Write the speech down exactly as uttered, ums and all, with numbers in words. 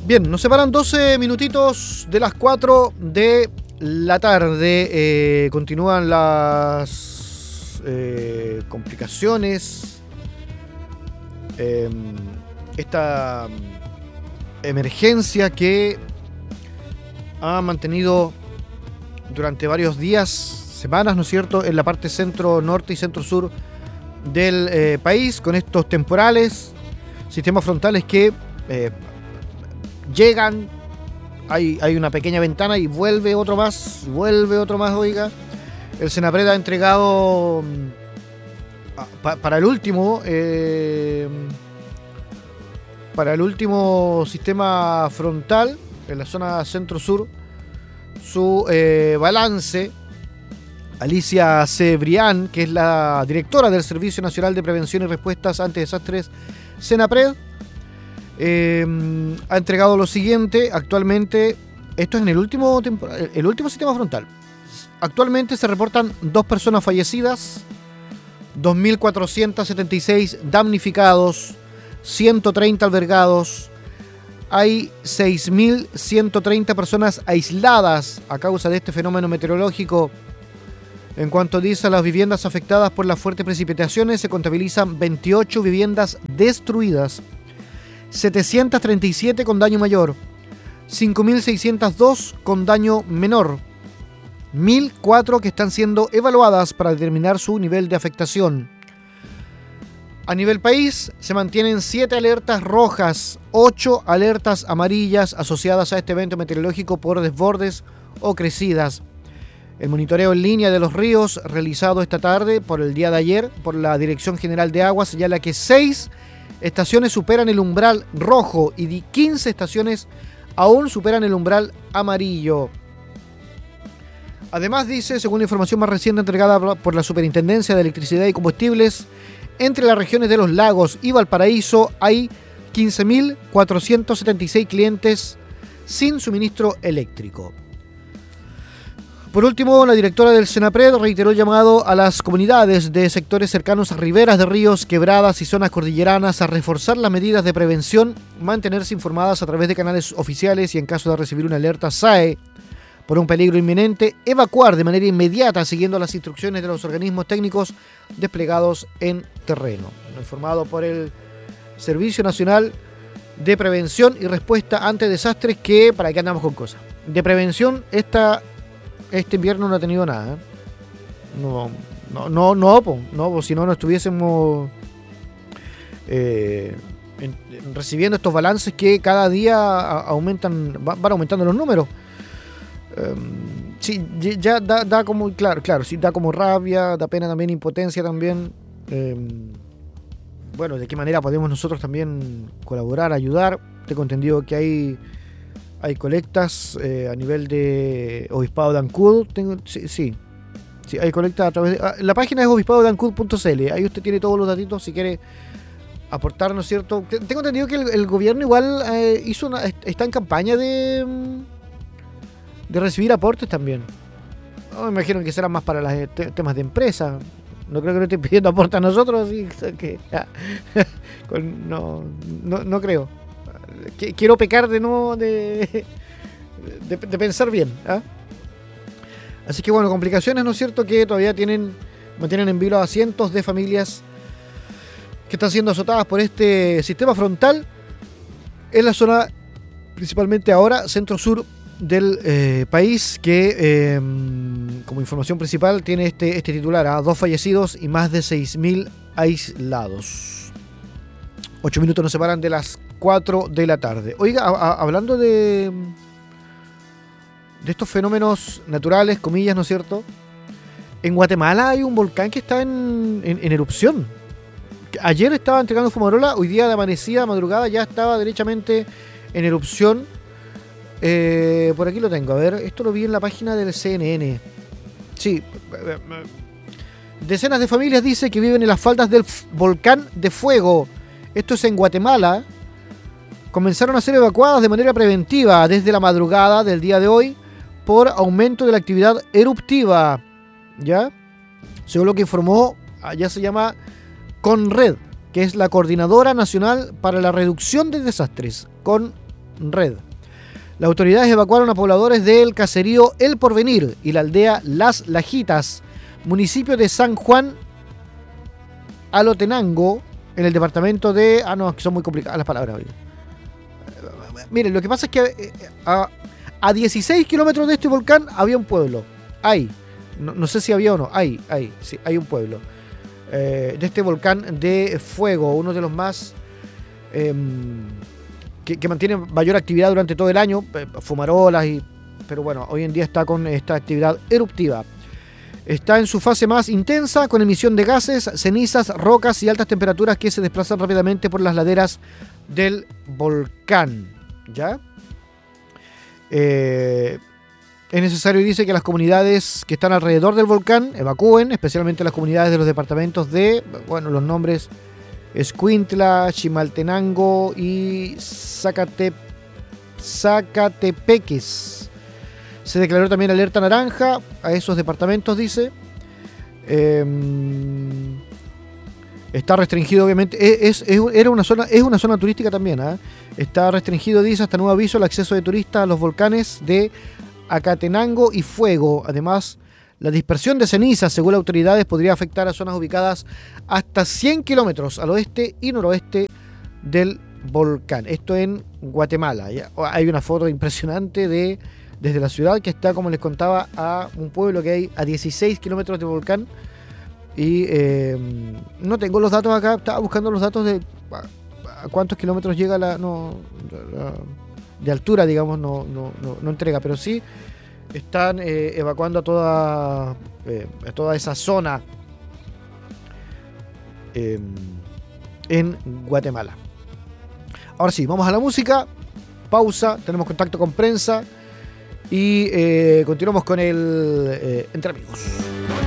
Bien, nos separan doce minutitos de las cuatro de la tarde. Eh, continúan las eh, complicaciones. Eh, esta emergencia que ha mantenido durante varios días, semanas, ¿no es cierto?, en la parte centro, norte y centro sur del eh, país, con estos temporales, sistemas frontales que eh, llegan, hay, hay una pequeña ventana y vuelve otro más, vuelve otro más, oiga. El Senapred ha entregado pa, para el último, eh, para el último sistema frontal, en la zona centro-sur, su eh, balance. Alicia Cebrián, que es la directora del Servicio Nacional de Prevención y Respuestas ante Desastres, Senapred, eh, ha entregado lo siguiente. Actualmente, esto es en el último, el último sistema frontal. Actualmente se reportan dos personas fallecidas, dos mil cuatrocientos setenta y seis damnificados, ciento treinta albergados. Hay seis mil ciento treinta personas aisladas a causa de este fenómeno meteorológico. En cuanto dice a las viviendas afectadas por las fuertes precipitaciones, se contabilizan veintiocho viviendas destruidas, setecientos treinta y siete con daño mayor, cinco mil seiscientos dos con daño menor, mil cuatro que están siendo evaluadas para determinar su nivel de afectación. A nivel país se mantienen siete alertas rojas, ocho alertas amarillas asociadas a este evento meteorológico por desbordes o crecidas. El monitoreo en línea de los ríos realizado esta tarde por el día de ayer por la Dirección General de Aguas señala que seis estaciones superan el umbral rojo y quince estaciones aún superan el umbral amarillo. Además dice, según la información más reciente entregada por la Superintendencia de Electricidad y Combustibles, entre las regiones de los Lagos y Valparaíso hay quince mil cuatrocientos setenta y seis clientes sin suministro eléctrico. Por último, la directora del Senapred reiteró el llamado a las comunidades de sectores cercanos a riberas de ríos, quebradas y zonas cordilleranas a reforzar las medidas de prevención, mantenerse informadas a través de canales oficiales y en caso de recibir una alerta S A E por un peligro inminente, evacuar de manera inmediata siguiendo las instrucciones de los organismos técnicos desplegados en terreno. Informado por el Servicio Nacional de Prevención y Respuesta ante Desastres, que para qué andamos con cosas. De prevención, esta... Este invierno no ha tenido nada. ¿eh? No, no, no, no, po, no po, si no, no estuviésemos eh, en, en recibiendo estos balances que cada día a, aumentan, va, van aumentando los números. Eh, sí, ya da, da como, claro, claro, sí, da como rabia, da pena también, impotencia también. Eh, bueno, de qué manera podemos nosotros también colaborar, ayudar. Tengo entendido que hay Hay colectas eh, a nivel de Obispado de Ancud. Tengo, sí, sí, sí, hay colectas a través de... Ah, la página es obispado de ancud punto c l. Ahí usted tiene todos los datitos si quiere aportar, ¿no es cierto? Tengo entendido que el, el gobierno igual eh, hizo una, está en campaña de, de recibir aportes también. Oh, me imagino que serán más para los te, temas de empresa. No creo que no estén pidiendo aportes a nosotros. Así que, ah, con, no, no, no creo. Quiero pecar de no de, de, de pensar bien. ¿eh? Así que bueno, complicaciones, ¿no es cierto?, que todavía tienen mantienen en vilo a cientos de familias que están siendo azotadas por este sistema frontal en la zona, principalmente ahora, centro-sur del eh, país, que eh, como información principal tiene este, este titular, a dos fallecidos y más de seis mil aislados. Ocho minutos nos separan de las cuatro de la tarde. Oiga, a, a, hablando de de estos fenómenos naturales, comillas, ¿no es cierto? En Guatemala hay un volcán que está en, en, en erupción. Ayer estaba entregando fumarola, hoy día de amanecida, madrugada, ya estaba derechamente en erupción. Eh, por aquí lo tengo, a ver, esto lo vi en la página del C N N. Sí. Decenas de familias, dice, que viven en las faldas del volcán de fuego. Esto es en Guatemala. Comenzaron a ser evacuadas de manera preventiva desde la madrugada del día de hoy por aumento de la actividad eruptiva. ¿Ya? Según lo que informó, ya se llama CONRED, que es la Coordinadora Nacional para la Reducción de Desastres. CONRED. red. Las autoridades evacuaron a pobladores del caserío El Porvenir y la aldea Las Lajitas, municipio de San Juan Alotenango, en el departamento de... Ah, no, que son muy complicadas las palabras hoy. Miren, lo que pasa es que a, a dieciséis kilómetros de este volcán había un pueblo. Hay. No, no sé si había o no. Hay, hay. Sí, hay un pueblo. Eh, de este volcán de fuego, uno de los más... Eh, que, que mantiene mayor actividad durante todo el año. Fumarolas y... Pero bueno, hoy en día está con esta actividad eruptiva. Está en su fase más intensa, con emisión de gases, cenizas, rocas y altas temperaturas que se desplazan rápidamente por las laderas del volcán. ¿Ya? Eh, es necesario, dice, que las comunidades que están alrededor del volcán evacúen, especialmente las comunidades de los departamentos de, bueno, los nombres Escuintla, Chimaltenango y Zacate, Zacatepeques. Se declaró también alerta naranja a esos departamentos, dice. Eh, está restringido, obviamente. Es, es, era una zona, es una zona turística también. ¿eh? Está restringido, dice, hasta nuevo aviso, el acceso de turistas a los volcanes de Acatenango y Fuego. Además, la dispersión de cenizas, según las autoridades, podría afectar a zonas ubicadas hasta cien kilómetros al oeste y noroeste del volcán. Esto en Guatemala. ¿ya? Hay una foto impresionante de... desde la ciudad, que está, como les contaba, a un pueblo que hay a dieciséis kilómetros del volcán. Y eh, no tengo los datos acá, estaba buscando los datos de a, a cuántos kilómetros llega la, no, la de altura, digamos, no, no, no, no entrega, pero sí están eh, evacuando a toda, eh, a toda esa zona eh, en Guatemala. Ahora sí, vamos a la música, pausa, tenemos contacto con prensa. Y eh, continuamos con el eh, Entre Amigos.